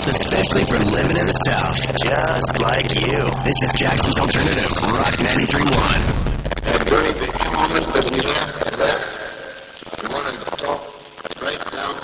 built especially for living in the South, just like you. This is Jackson's Alternative, Rock 93.1.